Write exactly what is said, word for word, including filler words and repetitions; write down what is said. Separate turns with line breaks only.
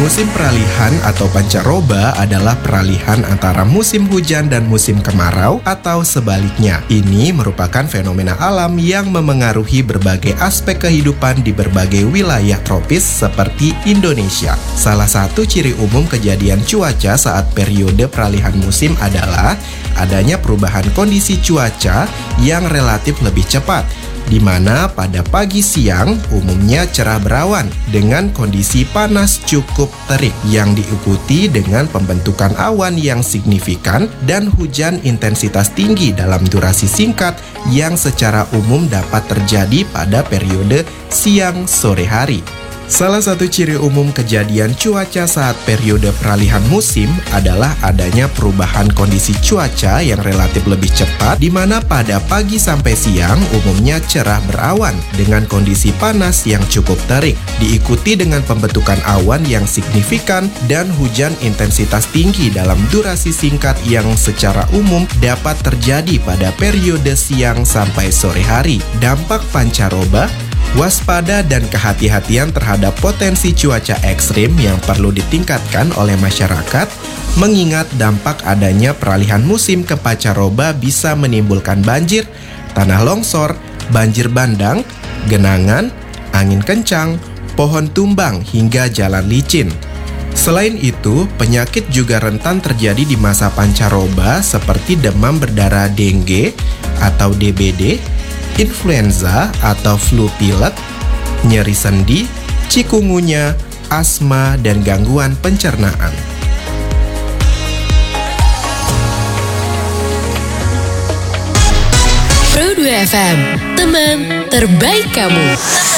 Musim peralihan atau pancaroba adalah peralihan antara musim hujan dan musim kemarau atau sebaliknya. Ini merupakan fenomena alam yang memengaruhi berbagai aspek kehidupan di berbagai wilayah tropis seperti Indonesia. Salah satu ciri umum kejadian cuaca saat periode peralihan musim adalah adanya perubahan kondisi cuaca yang relatif lebih cepat, di mana pada pagi siang umumnya cerah berawan dengan kondisi panas cukup terik yang diikuti dengan pembentukan awan yang signifikan dan hujan intensitas tinggi dalam durasi singkat yang secara umum dapat terjadi pada periode siang sore hari. Salah satu ciri umum kejadian cuaca saat periode peralihan musim adalah adanya perubahan kondisi cuaca yang relatif lebih cepat, di mana pada pagi sampai siang umumnya cerah berawan dengan kondisi panas yang cukup terik, diikuti dengan pembentukan awan yang signifikan dan hujan intensitas tinggi dalam durasi singkat yang secara umum dapat terjadi pada periode siang sampai sore hari. Dampak pancaroba: waspada dan kehati-hatian terhadap potensi cuaca ekstrim yang perlu ditingkatkan oleh masyarakat, mengingat dampak adanya peralihan musim ke pancaroba bisa menimbulkan banjir, tanah longsor, banjir bandang, genangan, angin kencang, pohon tumbang, hingga jalan licin. Selain itu, penyakit juga rentan terjadi di masa pancaroba seperti demam berdarah dengue atau D B D, influenza atau flu pilek, nyeri sendi, cikungunya, asma, dan gangguan pencernaan.
Pro dua F M, teman terbaik kamu.